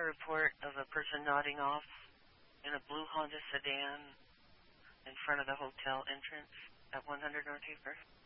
report of a person nodding off in a blue Honda sedan in front of the hotel entrance at 100 Northeast First.